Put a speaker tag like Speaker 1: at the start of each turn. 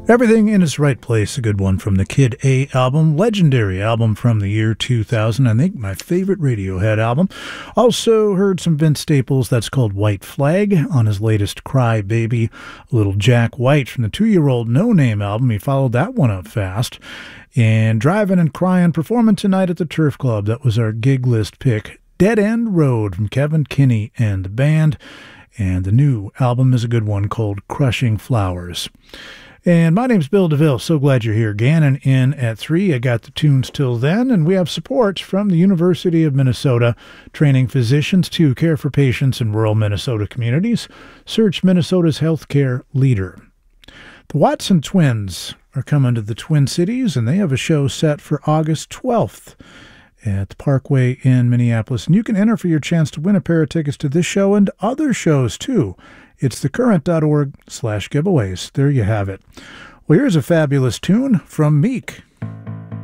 Speaker 1: Everything in its Right Place, a good one from the Kid A album, legendary album from the year 2000, I think my favorite Radiohead album. Also heard some Vince Staples, that's called White Flag, on his latest Cry Baby. A little Jack White from the 2-year-old No Name album, he followed that one up fast. And Driving and Crying, performing tonight at the Turf Club, that was our gig list pick. Dead End Road from Kevin Kinney and the band. And the new album is a good one called Crushing Flowers. And my name's Bill DeVille. So glad you're here. Gannon in at 3. I got the tunes till then. And we have support from the University of Minnesota, training physicians to care for patients in rural Minnesota communities. Search Minnesota's healthcare leader. The Watson twins are coming to the Twin Cities, and they have a show set for August 12th at the Parkway in Minneapolis. And you can enter for your chance to win a pair of tickets to this show and other shows, too. It's thecurrent.org/giveaways. There you have it. Well, here's a fabulous tune from Meek.